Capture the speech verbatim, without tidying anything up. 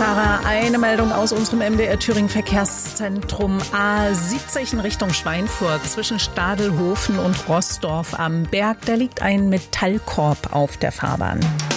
Autofahrer, eine Meldung aus unserem M D R Thüringen Verkehrszentrum A siebzig in Richtung Schweinfurt zwischen Stadelhofen und Rossdorf am Berg. Da liegt ein Metallkorb auf der Fahrbahn.